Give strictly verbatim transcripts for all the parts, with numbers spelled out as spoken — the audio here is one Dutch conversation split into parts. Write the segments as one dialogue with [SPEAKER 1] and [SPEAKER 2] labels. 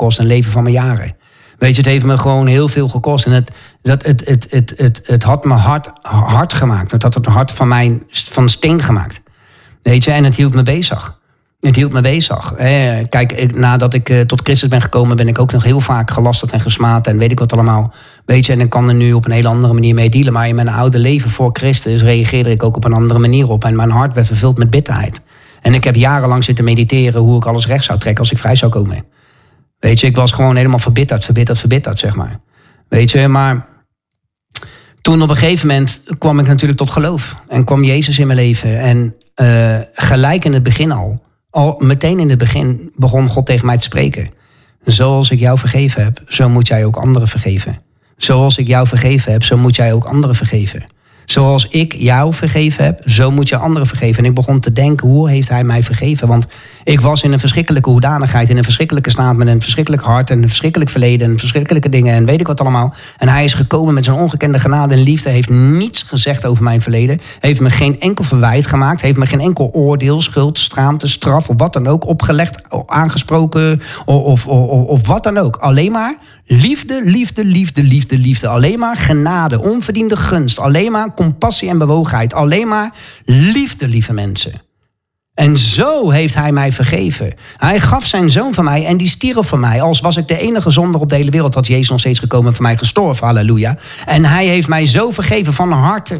[SPEAKER 1] gekost, een leven van mijn jaren. Weet je, het heeft me gewoon heel veel gekost. En het, dat, het, het, het, het, het had me hard, hard gemaakt. Het had het hart van mij van steen gemaakt. Weet je, en het hield me bezig. Het hield me bezig. Kijk, ik, nadat ik uh, tot Christus ben gekomen, ben ik ook nog heel vaak gelasterd en gesmaad en weet ik wat allemaal. Weet je, en ik kan er nu op een hele andere manier mee dealen. Maar in mijn oude leven voor Christus reageerde ik ook op een andere manier op. En mijn hart werd vervuld met bitterheid. En ik heb jarenlang zitten mediteren hoe ik alles recht zou trekken als ik vrij zou komen. Weet je, ik was gewoon helemaal verbitterd, verbitterd, verbitterd, zeg maar. Weet je, maar toen op een gegeven moment kwam ik natuurlijk tot geloof. En kwam Jezus in mijn leven. En uh, gelijk in het begin al, al meteen in het begin begon God tegen mij te spreken. Zoals ik jou vergeven heb, zo moet jij ook anderen vergeven. Zoals ik jou vergeven heb, zo moet jij ook anderen vergeven. Zoals ik jou vergeven heb, zo moet je anderen vergeven. En ik begon te denken, hoe heeft hij mij vergeven? Want ik was in een verschrikkelijke hoedanigheid, in een verschrikkelijke staat, met een verschrikkelijk hart en een verschrikkelijk verleden en verschrikkelijke dingen en weet ik wat allemaal. En hij is gekomen met zijn ongekende genade en liefde, heeft niets gezegd over mijn verleden, heeft me geen enkel verwijt gemaakt, heeft me geen enkel oordeel, schuld, schaamte, straf of wat dan ook opgelegd, aangesproken of, of, of, of wat dan ook. Alleen maar liefde, liefde, liefde, liefde, liefde. Alleen maar genade, onverdiende gunst, alleen maar compassie en bewogenheid. Alleen maar liefde, lieve mensen. En zo heeft hij mij vergeven. Hij gaf zijn zoon van mij en die stierf voor mij. Als was ik de enige zondaar op de hele wereld, had Jezus nog steeds gekomen en voor mij gestorven. Halleluja. En hij heeft mij zo vergeven van harte.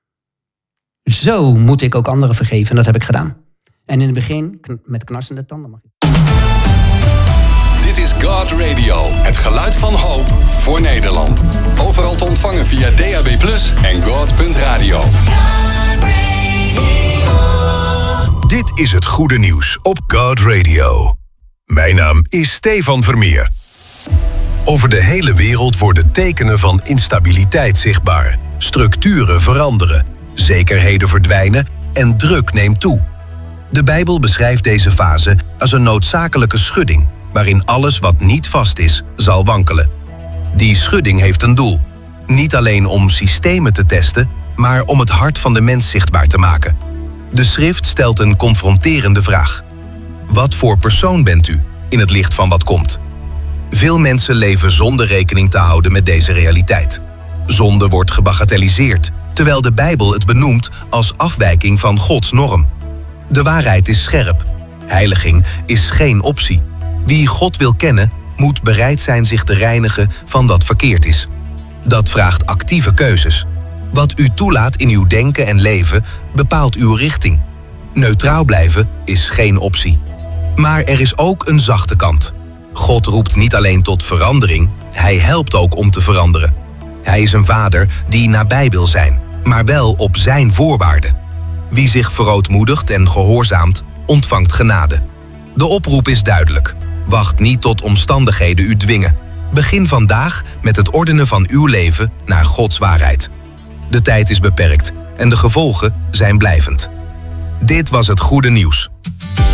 [SPEAKER 1] Zo moet ik ook anderen vergeven. En dat heb ik gedaan. En in het begin met knarsende tanden mag ik.
[SPEAKER 2] Dit is God Radio, het geluid van hoop voor Nederland. Overal te ontvangen via D A B plus, en God punt radio.
[SPEAKER 3] Dit is het goede nieuws op God Radio. Mijn naam is Stefan Vermeer. Over de hele wereld worden tekenen van instabiliteit zichtbaar. Structuren veranderen, zekerheden verdwijnen en druk neemt toe. De Bijbel beschrijft deze fase als een noodzakelijke schudding, waarin alles wat niet vast is, zal wankelen. Die schudding heeft een doel. Niet alleen om systemen te testen, maar om het hart van de mens zichtbaar te maken. De schrift stelt een confronterende vraag. Wat voor persoon bent u in het licht van wat komt? Veel mensen leven zonder rekening te houden met deze realiteit. Zonde wordt gebagatelliseerd, terwijl de Bijbel het benoemt als afwijking van Gods norm. De waarheid is scherp. Heiliging is geen optie. Wie God wil kennen, moet bereid zijn zich te reinigen van wat verkeerd is. Dat vraagt actieve keuzes. Wat u toelaat in uw denken en leven bepaalt uw richting. Neutraal blijven is geen optie. Maar er is ook een zachte kant. God roept niet alleen tot verandering, hij helpt ook om te veranderen. Hij is een vader die nabij wil zijn, maar wel op zijn voorwaarden. Wie zich verootmoedigt en gehoorzaamt, ontvangt genade. De oproep is duidelijk. Wacht niet tot omstandigheden u dwingen. Begin vandaag met het ordenen van uw leven naar Gods waarheid. De tijd is beperkt en de gevolgen zijn blijvend. Dit was het goede nieuws.